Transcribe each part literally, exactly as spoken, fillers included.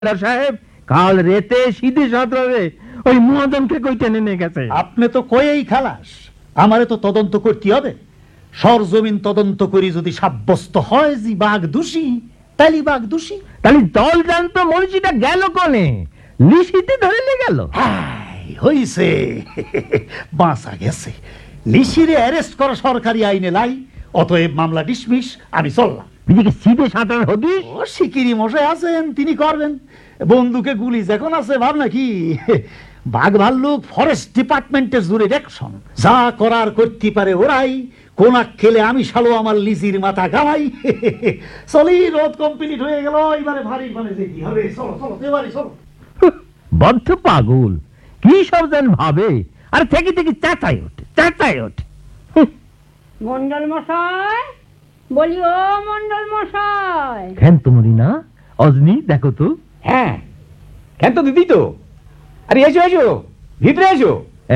সাহেব কাল রেতে সিধে সাঁতরে ওই মহাজনকে কই টেনে নিয়ে গেছে। আপনি তো কয়েই খালাস, আমারে তো তদন্ত করতে হবে। সরজমিন তদন্ত করি যদি সাব্যস্ত হয় যে বাঘ দোষী, তাহলে বাঘ দোষী। তাহলে দল জানতো মনীষীটা গেল কোনে? লিসিতে ধরে নিয়ে গেল। হইছে, বাঁচা গেছে। লিসিরে অ্যারেস্ট করা সরকারি আইনে লাই, অতএব মামলা ডিসমিস। আমি চললাম। এদিকে সিধে সাঁতার হদিস ও শিকিরি মশাই আছেন, তিনি করবেন। বন্দুকে গুলি যখন আছে, ভাবনা কি বাঘ ভাল্লুক ফরেস্ট ডিপার্টমেন্টের জুড়ে দেখছন, যা করার করতে পারে ওরাই। কোন খেলে আমি শালো আমার লিজির মাথা গালাই। চলি, রোদ কমপ্লিট হয়ে গেল, এবারে ভারী মানে যে কি হবে। চলো চলো এবারে চলো। বদ্ধ পাগল, কি সব যেন ভাবে, আর থেকে থেকে চাচাই ওঠে চাচাই ওঠে। মন্ডল মশাই, বলি ও মন্ডল মশাই। কেন তুমি না অজনি, দেখো তো। হ্যাঁ, কেন তো দিদি তো। আরে এসো এসো, ভিতরে এসো।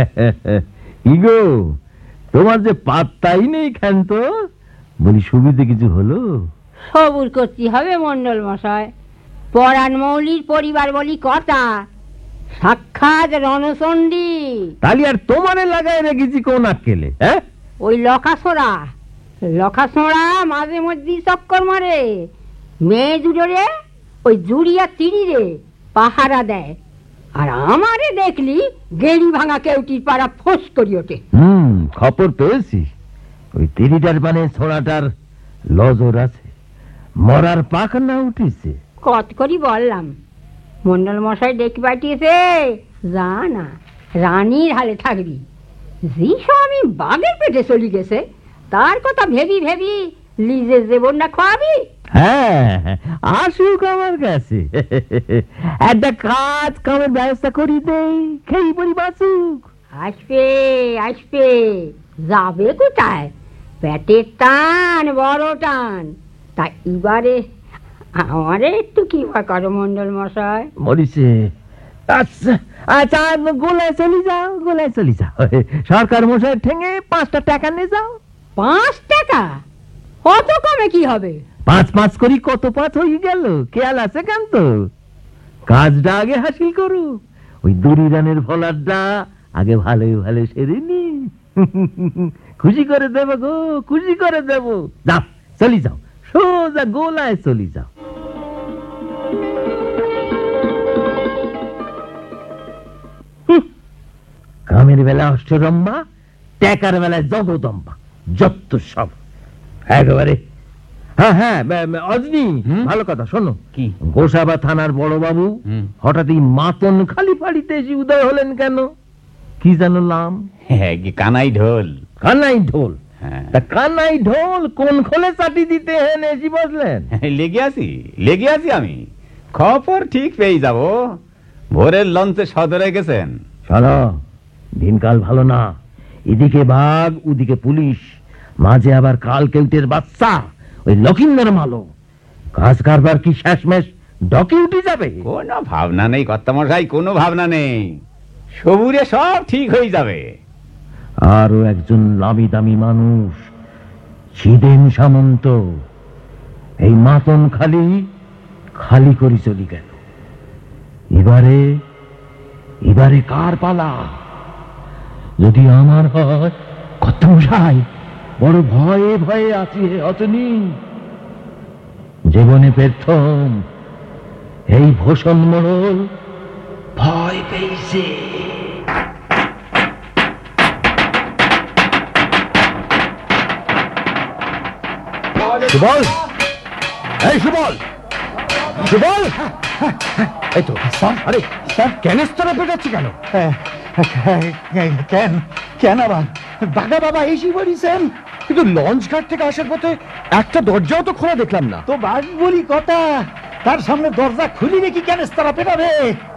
ইগো, তোমার যে পাত্তাই নেই কেন তো। বলি সুবিধে কিছু হলো? সবুর করতে হবে মন্ডল মশাই। পরাণ মৌলির পরিবার বলি কথা, সাক্ষাৎ রণচণ্ডী। তালি আর তোমারে লাগাই রেখেছি কোন আক্কেলে? হ্যাঁ, ওই লখাছোড়া লখাছোড়া মাঝে মধ্যে চক্কর মারে, মেয়ে জুড়ে ওই জুড়িয়া তিরিরে পাহারা দেয়। আর আমারে দেখলি গেড়ি ভাঙা কেউটির পাড়া ফোঁস করি ওঠে। হুম, খবর পেয়েছি। ওই তিরিটার মানে ছোড়াটার লজর আছে, মরার পাক না উঠিছে। কত করি বললাম, মন্ডল মশাই ডেকে পাঠিয়েছে, যা না রানীর হালে থাকবি। যে স্বামী বাঘের পেটে চলে গেছে, তার কথা ভেবি ভেবি লিজের জীবনটা খাওয়াবি। হ্যাঁ, আসুক আমার কাছে, একটা কাজ কামের ব্যবস্থা করি দেই, খেয়ে পরি বাঁচুক। আসবে আসবে, যাবে কোথায়? পেটের টান বড় টান। তা এবারে আমারে একটু কি বা করো মন্ডল মশাই। মরিছে। আচ্ছা আচ্ছা, গোলায় চলে যাও, গোলায় চলে যাও। সরকার মশাই ঠেঙে পাঁচটা টাকা নিয়ে যাও। পাঁচ টাকা? কত কমে কি হবে? পাঁচ পাঁচ করি কত পাঁচ হয়ে গেল, খেয়াল আছে কেন তো? কাজটা আগে হাসিল করু, ওই দড়ি রানের ফলারটা আগে ভালো ভালো সেরে নি। খুশি করে দেব গো, খুশি করে দেব। যাও, চলি যাও, সোজা গোলায় চলি যাও। কামের বেলা অষ্টরম্বা, টাকার বেলায় জগদম্বা, যত সব একেবারে। হ্যাঁ হ্যাঁ, অজনি, ভালো কথা শোনো। কি? গোসাবা থানার বড় বাবু হঠাৎই মাতন খালি ফাড়িতে এসে উদয় হলেন কেন? কি জানো নাম? হ্যাঁ, কি কানাই ঢোল। কানাই ঢোল। হ্যাঁ, তা কানাই ঢোল কোন খোলে চাটি দিতে হেন এসে বসলেন? লেগে আছি লেগে আছি আমি। খবর ঠিক পেয়ে যাব। ভোরের লঞ্চে সদরে গেছেন। শোনো, দিনকাল ভালো না। এদিকে বাঘ, ওদিকে পুলিশ, মাঝে আবার কাল কেউটের বাচ্চা, ওই লক্ষিন্দর মালো। কাজ কারবার কি শেষমেশ ডকে উঠে যাবে? কোনো ভাবনা নেই কর্তামশাই, কোনো ভাবনা নেই। সবুরে সব ঠিক হয়ে যাবে। আরো একজন নামি দামি মানুষ, ছিদেন সামন্ত, এই মাতন খালি খালি করে চলে গেল। এবারে এবারে কার পালা? যদি আমার হয় কর্তামশাই, বড় ভয়ে ভয়ে আছি হে অতনি। জীবনে প্রথম এই ভূষণ মোড়ল ভয় পেয়েছে। সুবল, এই সুবল, সুবল, এই তো। আরে ক্যানেস্টারে পেটাচ্ছি কেন? কেন কেন আবার বাঘা বাবা এসে বলিছেন? কিন্তু লঞ্চ ঘাট থেকে আসার পথে একটা দরজাও তো খোলা দেখলাম না। তো বাঘ বলি কথা, তার সামনে দরজা খুলি রেখি কেন তারা পেটাবে?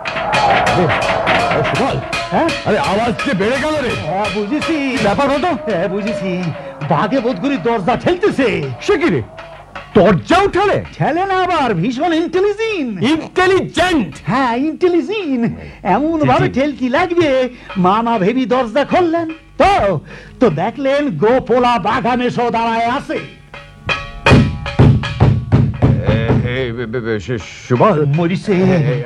সুবল, হ্যাঁ, আরে আওয়াজ যে বেড়ে গেল রে। হ্যাঁ বুঝেছি ব্যাপার হতো। হ্যাঁ বুঝেছি, বাঘে বোধ করি দরজা ঠেলতেছে। সে কি রে, দরজা উঠালে? ঠেলে না, আবার ভীষণ ইন্টেলিজেন্ট। ইন্টেলিজেন্ট? হ্যাঁ ইন্টেলিজেন্ট। এমন ভাবে ঠেলতি লাগবে মামা ভেবি দরজা খুললেন তো তো দেখলেন গোপোলা বাঘা মেশো দাঁড়ায় আছে। সুবল মরিছে